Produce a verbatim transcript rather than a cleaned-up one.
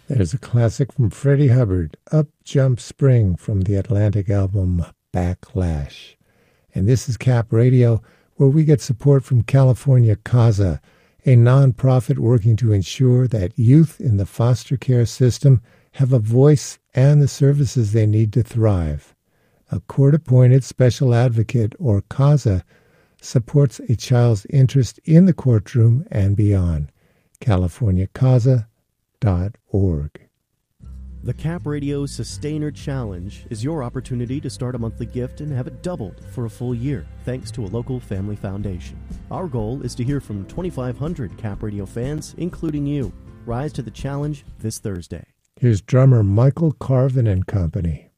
There's a classic from Freddie Hubbard, Up Jump Spring, from the Atlantic album Backlash. And this is Cap Radio, where we get support from California CASA, a nonprofit working to ensure that youth in the foster care system have a voice and the services they need to thrive. A court-appointed special advocate, or CASA, supports a child's interest in the courtroom and beyond. california casa dot org. The Cap Radio Sustainer Challenge is your opportunity to start a monthly gift and have it doubled for a full year, thanks to a local family foundation. Our goal is to hear from twenty-five hundred Cap Radio fans, including you. Rise to the challenge this Thursday. Here's drummer Michael Carvin and Company.